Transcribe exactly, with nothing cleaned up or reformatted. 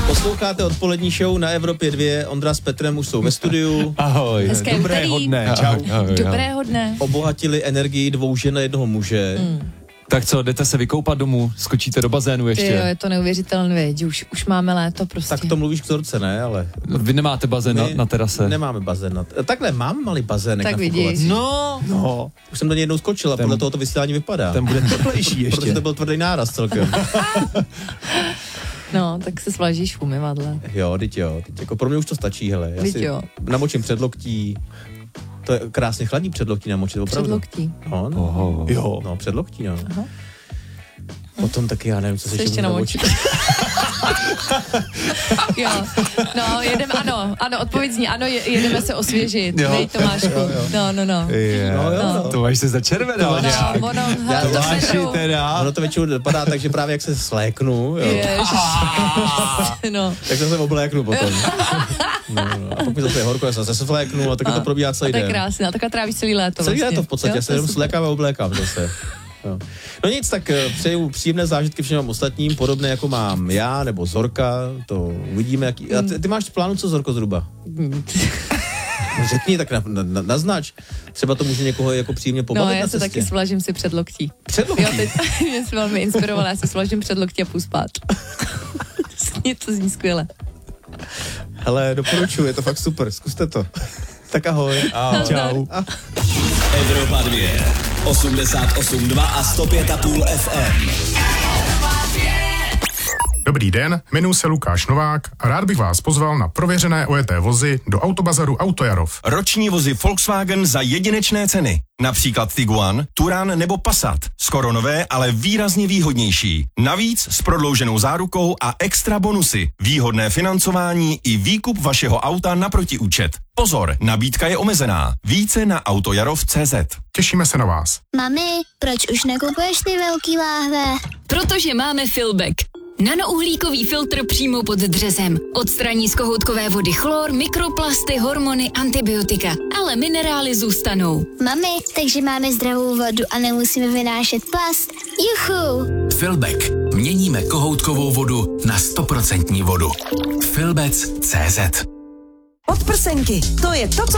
Posloucháte odpolední show na Evropě dva, Ondra s Petrem už jsou ve studiu. Ahoj. Hezké Dobrého úterý. dne. Čau. Ahoj, ahoj. Dobrého dne. Obohatili energii dvou žen a jednoho muže. Mm. Tak co, jdete se vykoupat domů, skočíte do bazénu ještě? Ty jo, je to neuvěřitelné, věď, už, už máme léto prostě. Tak to mluvíš k vzorce, ne, ale... Vy nemáte bazén na, na terase? Nemáme bazén. Na t- Takhle, mám malý bazének tak na vidíš. fukovací. No, no. Už jsem do něj jednou skočil a Ten- podle toho to vysílání vypadá. Ten bude teplejší ještě. Protože to byl tvrdý náraz celkem. No, tak se svlažíš v umyvadle. Jo, teď jo. Teď jako pro mě už to stačí, hele. Já Teď si jo. namočím předloktí. To je krásně chladí předloktí namočit, opravdu. Předloktí. No, no. Oho. Jo, no, předloktí, no. Aha. Potom taky já nevím, co se Se ještě můžu namočí. Jo, no, jedeme, ano, ano, odpověď zní, ano, je- jedeme se osvěžit, Jo. nej Tomášku, no, no, no. Je, No, jo, no. To máš se začervenal No, nějak. ono, Já to Tomáši Petru. teda. Ono to většinou dopadá tak, že právě jak se sléknu, jo, Ježiš. No, tak se obléknu potom. No, no. A pokud zase je horko, já se zase fléknu a tak to probíhá celý a to je den. krásné, a takhle trávíš celý léto Celý vlastně. léto v podstatě, Jo, já se to je jenom super. slékám a oblékám zase. Jo. No nic, tak eh, přeju příjemné zážitky všem ostatním, podobné jako mám já, nebo Zorka, to uvidíme. Jaký... A ty, ty máš v plánu co, Zorko, zhruba? No, řekni, tak na, na, naznač. Třeba to může někoho jako příjemně pobavit No, na já se cestě. taky svlažím si před loktí. Před loktí? Jo, teď mě jsi velmi inspirovala, já se svlažím před loktí a půjdu spát. To zní skvěle. Hele, doporučuji, je to fakt super, zkuste to. Tak ahoj. Ahoj. Čau. Evropa dva, osmdesát osm dva a sto pět a půl F M. Dobrý den, jmenuji se Lukáš Novák a rád bych vás pozval na prověřené ojeté vozy do autobazaru Autojarov. Roční vozy Volkswagen za jedinečné ceny. Například Tiguan, Touran nebo Passat. Skoro nové, ale výrazně výhodnější. Navíc s prodlouženou zárukou a extra bonusy. Výhodné financování i výkup vašeho auta na protiúčet. Pozor, nabídka je omezená. Více na autojarov tečka cé zet. Těšíme se na vás. Mami, proč už nekupuješ ty velký láhve? Protože máme Filbek. Nanouhlíkový filtr přímo pod dřezem. Odstraní z kohoutkové vody chlor, mikroplasty, hormony, antibiotika. Ale minerály zůstanou. Mami, takže máme zdravou vodu a nemusíme vynášet plast. Juchu! Filbek. Měníme kohoutkovou vodu na sto procent vodu. Filbec tečka cé zet. Podprsenky, to je to, co